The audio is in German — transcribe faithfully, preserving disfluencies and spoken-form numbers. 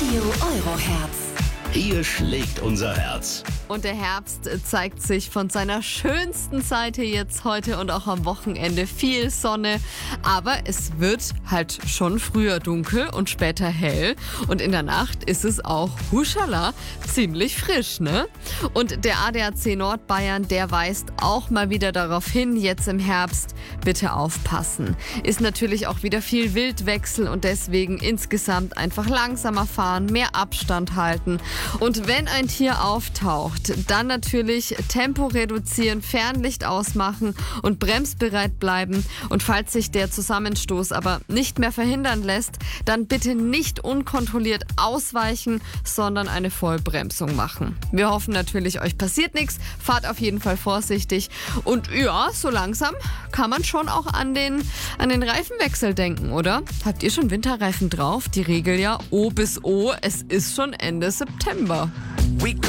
Radio Euroherz. Hier schlägt unser Herz. Und der Herbst zeigt sich von seiner schönsten Seite jetzt heute und auch am Wochenende. Viel Sonne, aber es wird halt schon früher dunkel und später hell. Und in der Nacht ist es auch, huschala, ziemlich frisch, ne? Und der A D A C Nordbayern, der weist auch mal wieder darauf hin, jetzt im Herbst bitte aufpassen. Ist natürlich auch wieder viel Wildwechsel und deswegen insgesamt einfach langsamer fahren, mehr Abstand halten. Und wenn ein Tier auftaucht, dann natürlich Tempo reduzieren, Fernlicht ausmachen und bremsbereit bleiben. Und falls sich der Zusammenstoß aber nicht mehr verhindern lässt, dann bitte nicht unkontrolliert ausweichen, sondern eine Vollbremsung machen. Wir hoffen natürlich, euch passiert nichts. Fahrt auf jeden Fall vorsichtig. Und ja, so langsam kann man schon auch an den, an den Reifenwechsel denken, oder? Habt ihr schon Winterreifen drauf? Die Regel ja O bis O. Es ist schon Ende September.